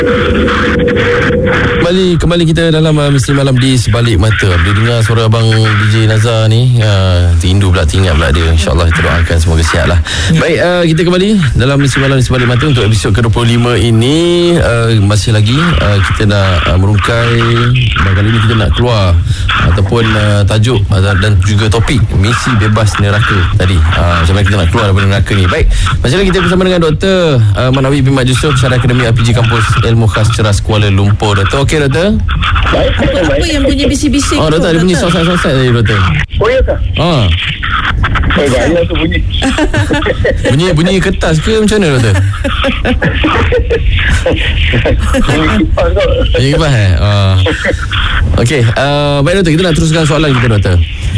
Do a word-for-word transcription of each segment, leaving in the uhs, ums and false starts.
Kembali kembali kita dalam uh, Misteri Malam di Sebalik Mata. Bila dengar suara abang D J Nazar ni, uh, rindu pula, teringat pula dia. InsyaAllah kita doakan semoga sihat lah. Baik, uh, kita kembali dalam Misteri Malam di Sebalik Mata untuk episod ke dua puluh lima ini. uh, Masih lagi uh, kita nak uh, merungkai, dan kali ini kita nak keluar ataupun uh, tajuk uh, dan juga topik misi bebas neraka tadi. uh, Macam mana kita nak keluar daripada neraka ni. Baik, masih lagi kita bersama dengan Doktor uh, Manawi bin Mat Yusof, Syarah Akademi R P G Kampus Ilmu Khas Ceras Kuala Lumpur. Doktor, okey Doktor? Baik, Apa, baik. apa yang bunyi bising-bising Oh, Doktor, ada bunyi sosat-sosat tadi Doktor. Oh, ya tak? Ah, Oh, bahaya tu bunyi. bunyi bunyi kertas ke macam mana Doktor? Bunyi kipas kot. Bunyi kipas eh? Ah. Okey, uh, baik Doktor, kita nak teruskan soalan kita Doktor.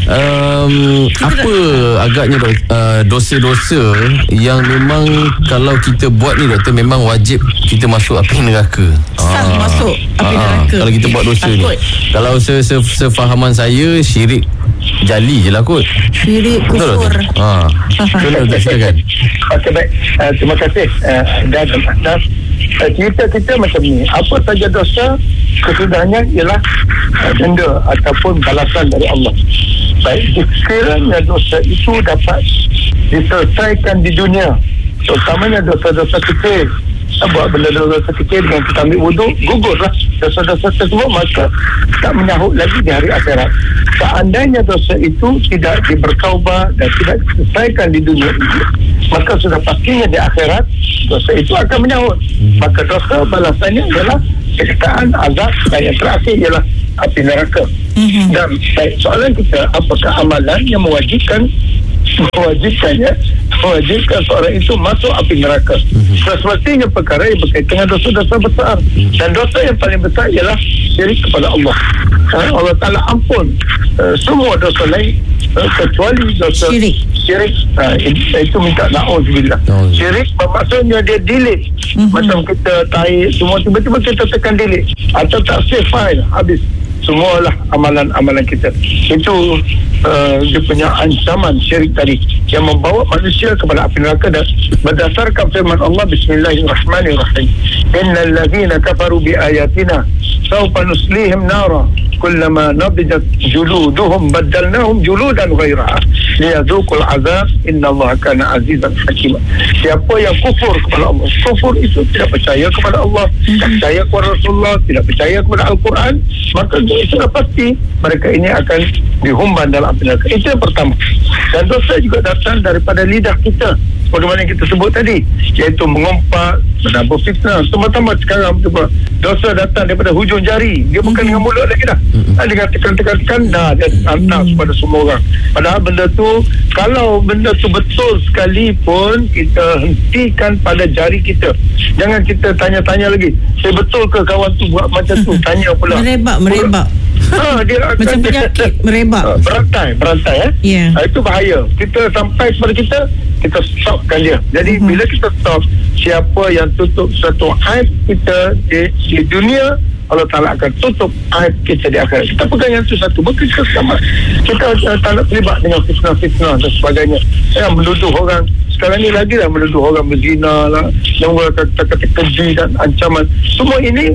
Um, apa agaknya uh, dosa-dosa yang memang kalau kita buat ni Doktor, memang wajib kita masuk api neraka? Sah Ah. masuk api Ah, neraka. Kalau kita buat dosa Takut. ni, kalau se se sefahaman saya, syirik jali je lah kot. Syirik Betul kufur. Doktor? Ha. Betul Doktor, silakan. Okey, baik. Uh, terima kasih. Uh, dan dan uh, cerita kita macam ni. Apa saja dosa, kesudahannya ialah uh, denda ataupun balasan dari Allah. Baik, sekiranya dosa itu dapat diselesaikan di dunia, terutamanya dosa-dosa kecil. Kita buat benda dosa kecil dengan kita ambil wuduk, gugurlah dosa-dosa tersebut, maka tak menyahut lagi di hari akhirat. Seandainya dosa itu tidak dibertaubat dan tidak diselesaikan di dunia ini, maka sudah pastinya di akhirat dosa itu akan menyahut. Maka dosa balasannya adalah siksaan, azab, dan yang terakhir ialah api neraka. Mm-hmm. Dan baik, soalan kita, apakah amalan yang mewajibkan mewajibkannya mewajibkan seorang itu masuk api neraka? Mm-hmm. Semestinya perkara yang berkaitan dengan dosa-dosa besar, dan dosa yang paling besar ialah syirik kepada Allah. Ha, Allah Ta'ala ampun uh, semua dosa lain uh, kecuali dosa Syirik. Syirik uh, itu minta na'udzubillah. Syirik bermaksudnya dia delete. Mm-hmm. Macam kita tarik semua, tiba-tiba kita tekan delete atau tak save file, habis semualah amalan-amalan kita. Itu uh, dia punya ancaman syirik tadi yang membawa manusia kepada api neraka. Dan berdasarkan firman Allah, Bismillahirrahmanirrahim, innal ladzina kafaru bi ayatina sawfa nuslihim nara kullama nadijat juluduhum baddalnahum juludan ghairaha liyadzuqul azab innallaha kana azizan hakim. Siapa yang kufur kepada Allah, kufur itu tidak percaya kepada Allah, tidak percaya kepada Rasulullah, tidak percaya kepada Al-Quran, maka itu sudah pasti mereka ini akan dihumban dalam api neraka. Itu yang pertama. Dan dosa juga datang daripada lidah kita, bagaimana yang kita sebut tadi, iaitu mengumpat, menabur fitnah. Terutama sekarang dosa datang daripada hujung jari. Dia bukan dengan mulut lagi dah. Ha, dengan tekan-tekan-tekan dah dia hantar kepada semua orang. Padahal benda tu, kalau benda tu betul sekalipun, kita hentikan pada jari kita. Jangan kita tanya-tanya lagi, saya betul ke kawan tu buat macam tu? Tanya pula. Merebak, merebak. Ha, dia akan Macam penyakit merebak. Ha, berantai, berantai eh. Ya. Ha, itu bahaya. Kita sampai kepada kita, kita stopkan dia. Jadi uh-huh. bila kita stop, siapa yang tutup satu aib kita di, di dunia, Allah Ta'ala akan tutup aib kita di akhirat. Kita pegang yang itu satu. Maka kita sama. Kita uh, tak nak terlibat dengan fitnah-fitnah dan sebagainya. Ya, menuduh orang. Sekarang ni lagi lah menuduh orang berzina lah, yang kata-kata keji dan ancaman. Semua ini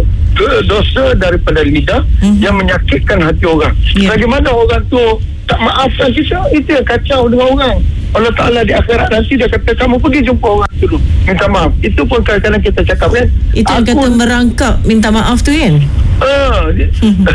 dosa daripada lidah mm-hmm. yang menyakitkan hati orang. Yeah. Bagaimana orang tu tak maafkan kita, itu yang kacau dengan orang. Allah Ta'ala di akhirat nanti dia kata, kamu pergi jumpa orang dulu, minta maaf. Itu pun kadang-kadang kita cakap kan, itu yang kata merangkap minta maaf tu kan. Uh, dia,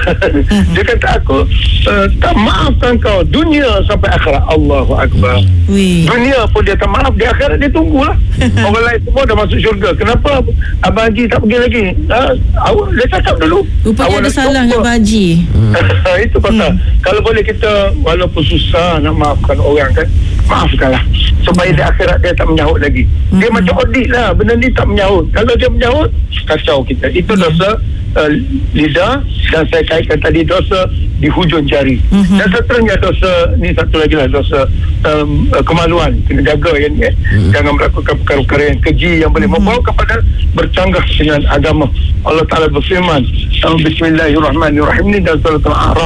dia kata aku uh, tak maafkan kau dunia sampai akhirat. Allahu Akbar. Wih. Dunia pun dia tak maaf, di akhirat dia tunggulah. Orang lain semua dah masuk syurga. Kenapa Abang Haji tak pergi lagi? Uh, awak dia cakap dulu. Rupanya ada salah dengan Abang Haji. Itu pasal hmm. kalau boleh kita, walaupun susah nak maafkan orang kan, maafkanlah supaya di akhirat dia tak menyahut lagi. Dia hmm. macam audit lah, benda ni tak menyahut. Kalau dia menyahut, kacau kita. Itu dosa uh, lidah, dan saya kaitkan tadi dosa di hujung jari. Mm-hmm. Dan seterusnya dosa ni satu lagi lah, dosa um, uh, kemaluan. Kena jaga yang ni eh. Mm-hmm. Jangan melakukan perkara-perkara yang keji yang boleh mm-hmm. membawa kepada bercanggah dengan agama. Allah Ta'ala berfirman, Bismillahirrahmanirrahim, ni dalam surah Al-A'raf,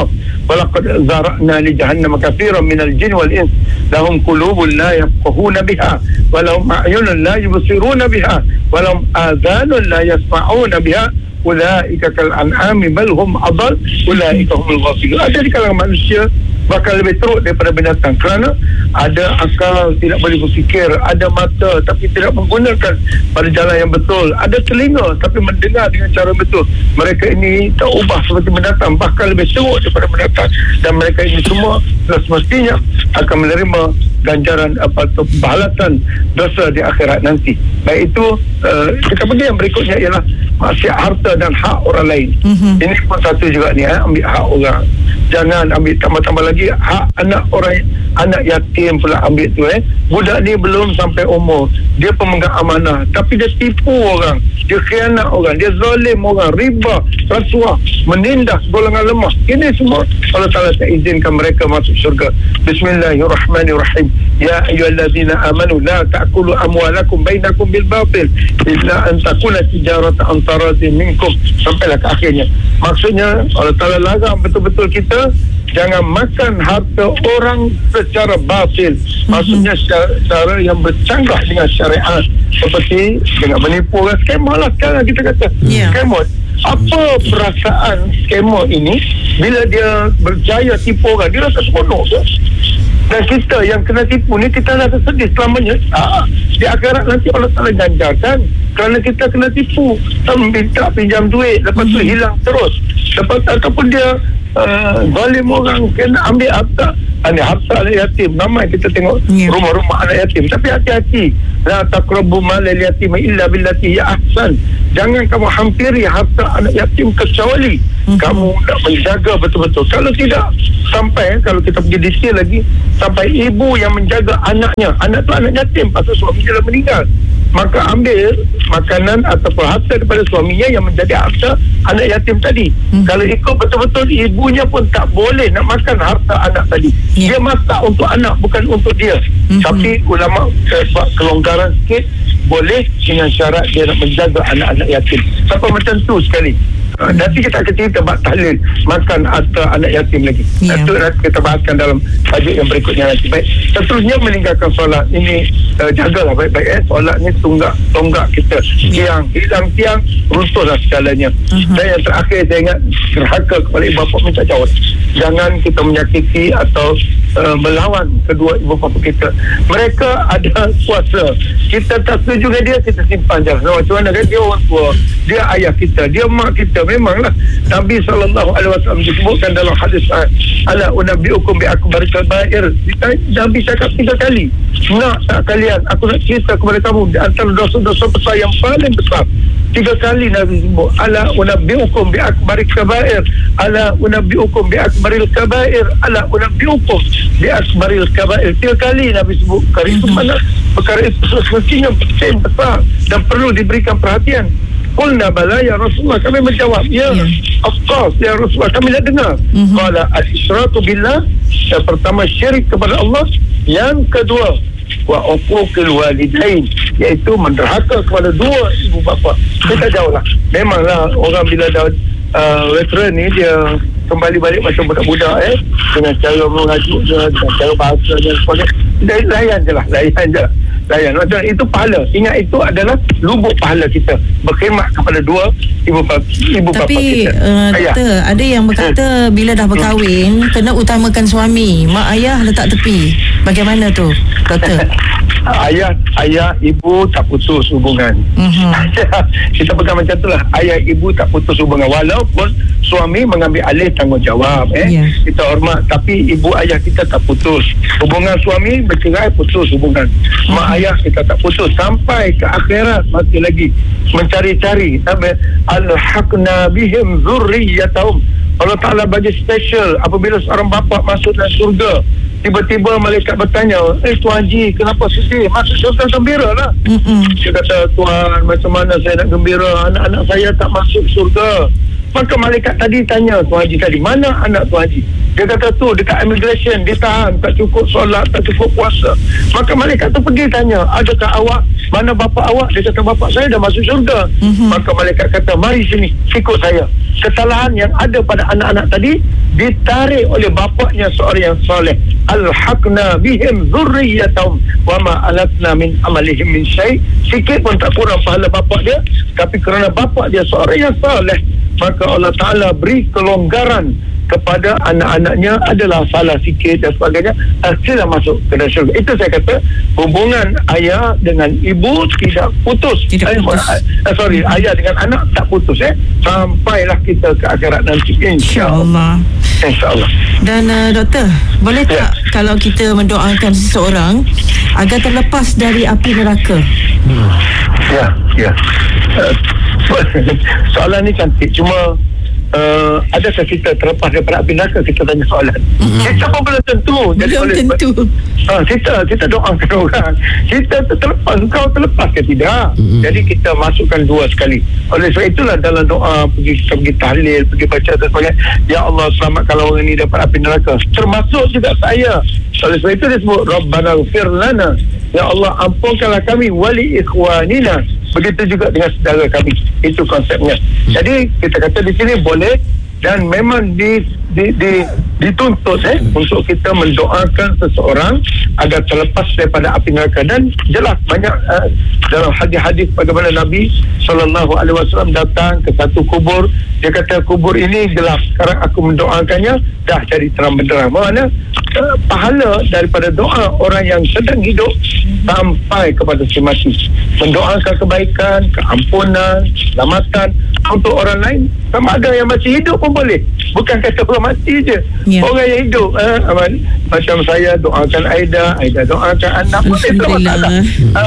walaqad zara'na li jahannam katsiran minal jin wal ins lahum qulubun la yafqahuna biha wa lahum a'yunun la yubsiruna biha wa lahum adhanun la yasma'una biha ulaika kal an'ami bal hum adall ulaika humul ghafilun. Ada di kalangan manusia bakal lebih teruk daripada binatang kerana ada akal, tidak boleh berfikir, ada mata tapi tidak menggunakan pada jalan yang betul, ada telinga tapi mendengar dengan cara betul. Mereka ini tak ubah seperti binatang, bahkan lebih teruk daripada binatang, dan mereka ini semua semestinya akan menerima ganjaran apa atau balasan dosa di akhirat nanti. Baik itu uh, kita pergi yang berikutnya ialah maksiat harta dan hak orang lain. Mm-hmm. Ini pun satu juga ni, eh, ambil hak orang. Jangan ambil tambah-tambah lagi hak anak orang, anak yatim pula ambil tu eh. Budak ni belum sampai umur, dia pemegang amanah tapi dia tipu orang, dia khianat orang, dia zalim orang, riba, rasuah, menindas golongan lemah. Ini semua Allah Taala tak izinkan mereka masuk syurga. Bismillahirrahmanirrahim. Ya ayyuhallazina amanu la ta'kulu amwalakum bainakum bil batil illa an takuna tijaratan an taradin minkum, sampailah ke akhirnya. Maksudnya Allah Taala larang betul-betul kita jangan makan harta orang secara batil. Maksudnya secara, secara yang bercanggah dengan syariat, seperti dengan menipu orang. Skema lah sekarang kita kata, yeah. Skema. Apa perasaan skema ini bila dia berjaya tipu orang? Dia rasa seronok ke? Dan kita yang kena tipu ni, kita rasa sedih selamanya. Ah, di akhirat nanti Allah Ta'ala ganjarkan kerana kita kena tipu, minta pinjam duit, lepas tu hilang terus, lepas ataupun dia uh, zalim orang, kena ambil harta, ada harta anak yatim. Ramai kita tengok, yeah, rumah-rumah anak yatim. Tapi hati-hati, la taqrabu malal yatim illa billati ya ahsan. Jangan kamu hampiri harta anak yatim kecuali mm-hmm. kamu nak menjaga betul-betul. Kalau tidak sampai, kalau kita pergi detail lagi, sampai ibu yang menjaga anaknya, anak tu anak yatim pasal suami dia dah meninggal, maka ambil makanan ataupun harta daripada suaminya yang menjadi harta anak yatim tadi. Hmm. Kalau ikut betul-betul, ibunya pun tak boleh nak makan harta anak tadi. Yeah. Dia masak untuk anak, bukan untuk dia. Hmm. Tapi ulama buat kelonggaran sikit, boleh dengan syarat dia nak menjaga anak-anak yatim. Sampai macam tu sekali. Uh, nanti kita akan cerita bab tahlil makan harta anak yatim lagi. Yeah. Itu nanti kita bahaskan dalam tajuk yang berikutnya nanti. Baik. Seterusnya meninggalkan solat. Ini uh, jagalah baik-baik eh. Solat ni tunggak tonggak kita. Yeah. Tiang, hilang tiang, runtuhlah segalanya. Uh-huh. Dan yang terakhir saya ingat, derhaka kepada ibu bapa minta jawab. Jangan kita menyakiti atau uh, melawan kedua ibu bapa kita. Mereka ada kuasa. Kita tak setuju dengan dia, kita simpan je. So, macam mana kan, dia orang tua, dia ayah kita, dia mak kita. Memanglah Nabi sallallahu alaihi wasallam disebutkan dalam hadis, ala unabbiukum bi akbaril kabair. Nabi cakap tiga kali, nak tak kalian aku nak cerita kepada kamu di antara dosa-dosa besar yang paling besar. Tiga kali Nabi sebut, ala unabbiukum bi akbaril kabair, ala unabbiukum bi akbaril kabair, ala unabbiukum bi akbaril kabair. Tiga kali Nabi sebut perkara itu. Mana perkara itu semestinya penting, besar dan perlu diberikan perhatian. Qulna bala ya Rasulullah, kami menjawab, ya, yeah. Of course ya Rasulullah, kami dah dengar. Mm-hmm. Qala al-isyraku billah, yang pertama syirik kepada Allah, yang kedua wa uquqil walidain, iaitu menderhaka kepada dua ibu bapa. Kita jauhlah. Memanglah orang bila dah uh, veteran ni, dia kembali balik macam budak-budak eh, dengan cara mengajuk dia, dengan cara bahasa dan sebagainya. Layan je lah, layan je lah. Layan. Macam itu pahala. Ingat, itu adalah lubuk pahala kita, berkhidmat kepada dua ibu bapa, ibu bapa kita. Tapi uh, doktor, ada yang berkata hmm. bila dah berkahwin, hmm. kena utamakan suami, mak ayah letak tepi. Bagaimana tu, doktor? Ayah, ayah, ibu tak putus hubungan. Mm-hmm. Kita pegang macam itulah. Ayah, ibu tak putus hubungan. Walaupun suami mengambil alih tanggungjawab, eh, yeah. kita hormat. Tapi ibu ayah kita tak putus hubungan. Suami bercerai, putus hubungan. Mm-hmm. Mak ayah kita tak putus sampai ke akhirat, masih lagi mencari-cari. Alhaqna bihim zurriyatahum. Allah Ta'ala bagi special apabila seorang bapa masuk dalam surga, tiba-tiba malaikat bertanya, eh Tuan Haji, kenapa sedih? Masuk syurga gembira lah. Mm-hmm. Dia kata, Tuan, macam mana saya nak gembira? Anak-anak saya tak masuk syurga. Maka malaikat tadi tanya Tuan Haji tadi, mana anak Tuan Haji? Dia kata tu dekat immigration, ditahan, tak cukup solat, tak cukup puasa. Maka malaikat tu pergi tanya, adakah awak mana bapa awak? Dia kata, bapa saya dah masuk syurga. Mm-hmm. Maka malaikat kata, mari sini, ikut saya. Kesalahan yang ada pada anak-anak tadi ditarik oleh bapaknya seorang yang soleh. Alhaqna bihim dzurriyyatahum wa ma alatna min amalihim min syai'. Sikit pun tak kurang pahala bapak dia, tapi kerana bapak dia seorang yang soleh, maka Allah Ta'ala beri kelonggaran kepada anak-anaknya. Adalah salah sikit dan sebagainya, hasilnya masuk ke dalam syurga. Itu saya kata, hubungan ayah dengan ibu tidak putus. Tidak eh, putus. Eh, sorry, ayah dengan anak tak putus eh sampailah kita ke akhirat nanti, insya-Allah. Insya-Allah. Dan uh, doktor, boleh tak ya. kalau kita mendoakan seseorang agar terlepas dari api neraka? Hmm. Ya, ya. Uh, soalan ni cantik, cuma Uh, adakah kita terlepas daripada api neraka? Kita tanya soalan. Mm-hmm. Kita pun belum tentu. Jadi belum oleh tentu. Uh, kita kita doakan orang. Kita terlepas, kau terlepas ke tidak? Mm-hmm. Jadi kita masukkan dua sekali. Oleh sebab itulah dalam doa pergi kita pergi tahlil, pergi baca dan sebagainya. Ya Allah, selamatkan orang ini daripada api neraka. Termasuk juga saya. Oleh sebab itu dia sebut Rabbana ighfir lana. Ya Allah, ampunkanlah kami wali ikhwanina. Begitu juga dengan saudara kami. Itu konsepnya. Jadi kita kata di sini boleh dan memang di, di, di, dituntut eh, untuk kita mendoakan seseorang agar terlepas daripada api neraka. Dan jelas banyak uh, dalam hadis-hadis bagaimana Nabi sallallahu alaihi wasallam datang ke satu kubur. Dia kata, kubur ini gelap, sekarang aku mendoakannya dah jadi terang benderang. Mana uh, pahala daripada doa orang yang sedang hidup sampai kepada si mati, mendoakan kebaikan, keampunan, keselamatan untuk orang lain. Sama ada yang masih hidup pun boleh, bukan kata orang mati je, yeah. Orang yang hidup eh, macam saya doakan Aida, Aida doakan anak, boleh, tak masalah. Ha,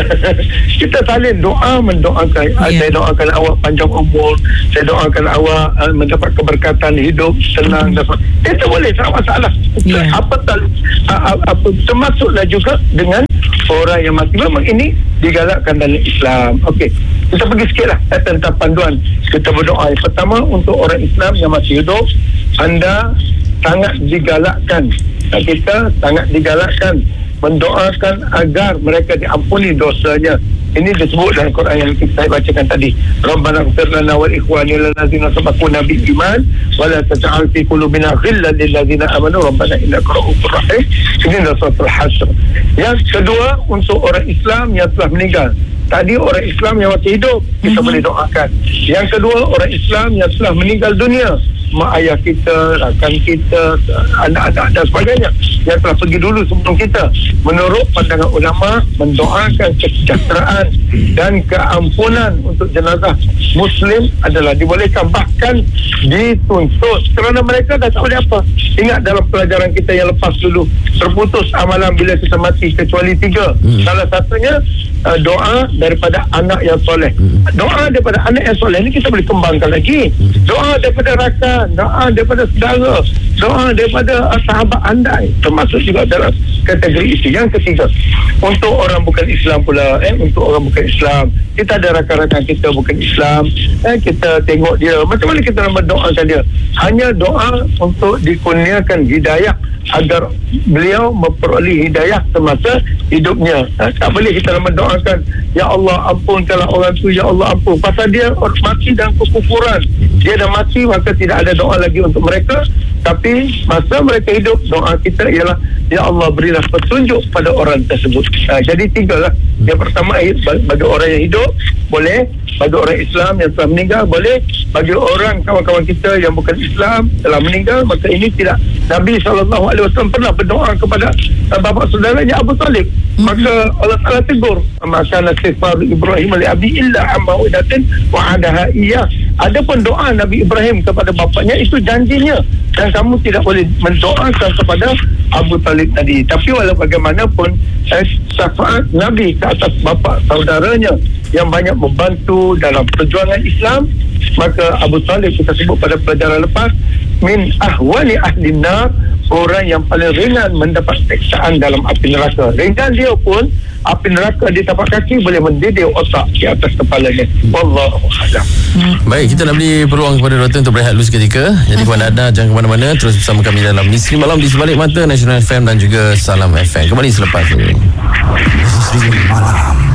kita saling doa, mendoakan. Yeah. Saya doakan awak panjang umur, saya doakan awak uh, mendapat keberkatan hidup senang, mm. dapat, itu boleh, tak masalah. Yeah. Apa tak uh, apa termasuklah juga dengan orang yang mati. Memang ini digalakkan dalam Islam. Okey, kita pergi sikitlah eh, tentang panduan kita berdoa. Yang pertama, untuk orang Islam yang masih hidup, anda sangat digalakkan, kita sangat digalakkan mendoakan agar mereka diampuni dosanya. Ini disebut dalam Quran yang kita bacakan tadi. Rabbana ighfir lana wa ikhwanina allazina sabaquna bil iman wa la taj'al fi qulubina ghillan lil ladzina amanu rabbana innaka ra'ufur rahim. Ini adalah surah Al-Hasr. Yang kedua, untuk orang Islam yang telah meninggal. Tadi orang Islam yang masih hidup, kita mm-hmm. boleh doakan. Yang kedua, orang Islam yang telah meninggal dunia, mak ayah kita, rakan kita, anak-anak dan sebagainya yang telah pergi dulu sebelum kita. Menurut pandangan ulama, mendoakan kesejahteraan dan keampunan untuk jenazah Muslim adalah dibolehkan, bahkan dituntut, kerana mereka dah tak boleh apa. Ingat dalam pelajaran kita yang lepas dulu, terputus amalan bila kita mati kecuali tiga. Hmm. Salah satunya uh, doa daripada anak yang soleh. Hmm. Doa daripada anak yang soleh ni kita boleh kembangkan lagi. Doa daripada rakan, doa daripada saudara, doa daripada uh, sahabat andai, termasuk juga dalam kategori itu. Yang ketiga, untuk orang bukan Islam pula, eh, untuk orang bukan Islam, kita ada rakan-rakan kita bukan Islam, eh, kita tengok dia, macam mana kita nak mendoakan dia? Hanya doa untuk dikurniakan hidayah agar beliau memperoleh hidayah semasa hidupnya. Ha, tak boleh kita nak mendoakan, ya Allah ampunkanlah orang tu, ya Allah ampun, pasal dia mati dalam kekufuran, dia dah mati, maka tidak ada doa lagi untuk mereka. Tapi masa mereka hidup, doa kita ialah, ya Allah berilah petunjuk pada orang tersebut. Ha, jadi tiga lah. Yang pertama, bagi orang yang hidup boleh, bagi orang Islam yang telah meninggal boleh, bagi orang kawan-kawan kita yang bukan Islam telah meninggal, maka ini tidak. Nabi sallallahu alaihi wasallam pernah berdoa kepada uh, bapa saudaranya Abu Talib. Mm-hmm. Maka Allah Taala tegur, maka istighfar Ibrahim li abi illa amma udatin wa adaha iya. Adapun doa Nabi Ibrahim kepada bapaknya itu janjinya, dan kamu tidak boleh mendoakan kepada Abu Talib tadi. Tapi walau bagaimanapun eh, syafaat Nabi ke atas bapa saudaranya yang banyak membantu dalam perjuangan Islam, maka Abu Talib kita sebut pada pelajaran lepas, min ahwani ahli nar, orang yang paling ringan mendapat siksaan dalam api neraka. Ringan dia pun, api neraka di tapak kaki boleh mendidih otak di atas kepalanya. Wallahu a'lam. Baik, kita nak beri peluang kepada doktor untuk berehat dulu seketika. Jadi puan Ada, jangan ke mana-mana, terus bersama kami dalam Misteri Malam di Sebalik Mata Nasional F M dan juga Salam F M. Kembali selepas ini. Misteri Malam di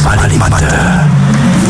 Balik Mata.